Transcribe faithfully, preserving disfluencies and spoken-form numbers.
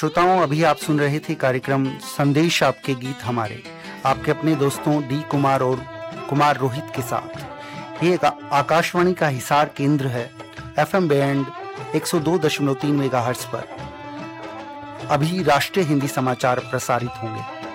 श्रोताओं, अभी आप सुन रहे थे कार्यक्रम संदेश आपके गीत हमारे, आपके अपने दोस्तों डी कुमार और कुमार रोहित के साथ। ये एक आकाशवाणी का हिसार केंद्र है, एफएम बैंड एक सौ दो दशमलव तीन मेगाहर्ट्ज पर। अभी राष्ट्रीय हिंदी समाचार प्रसारित होंगे।